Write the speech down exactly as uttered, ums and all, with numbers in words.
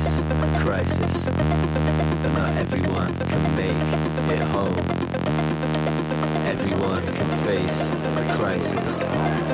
face a crisis, but not everyone can make it home. Everyone can face a crisis,